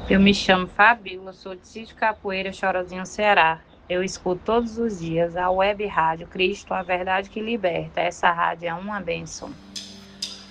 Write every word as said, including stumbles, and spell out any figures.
Eu me chamo Fabíola, sou de Sítio Capoeira, Chorozinho, Ceará. Eu escuto todos os dias a web rádio Cristo, a verdade que liberta. Essa rádio é uma bênção.